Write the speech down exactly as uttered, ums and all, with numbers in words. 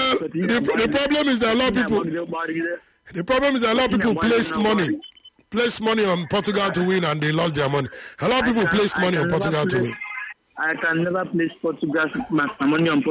Well, the, the problem is that a lot of people. The problem is that a lot of people placed money, placed money on Portugal to win, and they lost their money. A lot of people placed money on Portugal to win. I can never place Portugal my money on Portugal.